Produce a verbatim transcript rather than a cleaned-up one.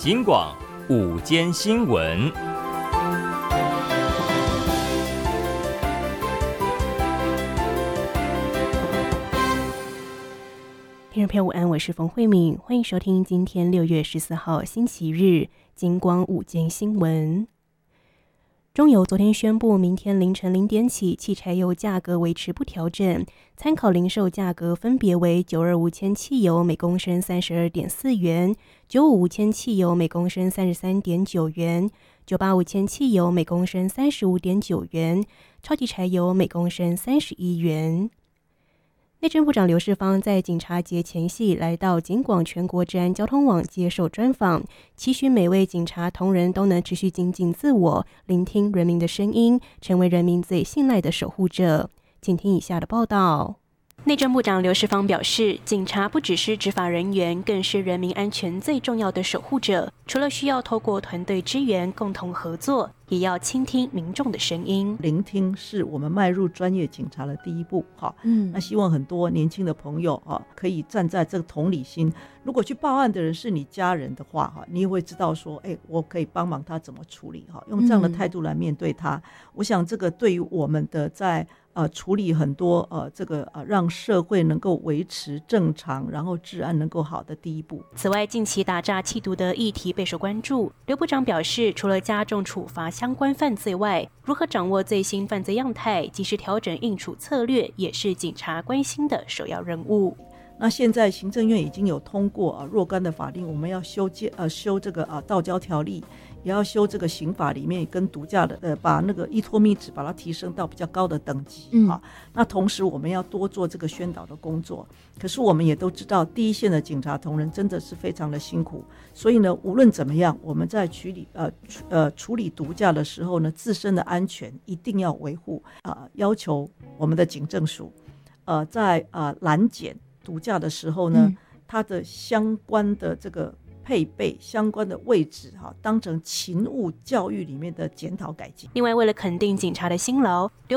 警广午间新闻。 听众朋友午安，我是冯慧敏，欢迎收听今天六月十四号星期日警广午间新闻。中油昨天宣布，明天凌晨零点起，汽柴油价格维持不调整，参考零售价格分别为九二五铅汽油每公升三十二点四元，九五五铅汽油每公升三十三点九元，九八五铅汽油每公升三十五点九元，超级柴油每公升三十一元。内政部长刘世芳在警察节前夕来到警广全国治安交通网接受专访，期许每位警察同仁都能持续精进自我，聆听人民的声音，成为人民最信赖的守护者。请听以下的报道。内政部长刘世芳表示，警察不只是执法人员，更是人民安全最重要的守护者。除了需要透过团队支援、共同合作，也要倾听民众的声音。 聆听是我们迈入专业警察的第一步。嗯，那希望很多年轻的朋友可以站在这个同理心。如果去报案的人是你家人的话，你也会知道说，哎，我可以帮忙他怎么处理，用这样的态度来面对他。嗯、我想这个对于我们的在呃，处理很多呃，这个呃，让社会能够维持正常，然后治安能够好的第一步。 此外，近期打诈缉毒的议题备受关注。刘部长表示，除了加重处罚相关犯罪外，如何掌握最新犯罪样态，及时调整应处策略，也是警察关心的首要任务。 那现在行政院已经有通过啊若干的法令，我们要修呃修这个啊道交条例，也要修这个刑法里面跟毒驾的呃把那个依托密值把它提升到比较高的等级。嗯，啊，那同时我们要多做这个宣导的工作。可是我们也都知道，第一线的警察同仁真的是非常的辛苦，所以呢，无论怎么样，我们在处理呃呃处理毒驾的时候呢，自身的安全一定要维护啊，呃，要求我们的警政署呃在呃拦检毒驾的时候呢，嗯、它的相关的这个配备、相关的位置哈，当成勤务教育里面的检讨改进。 另外，为了肯定警察的辛劳，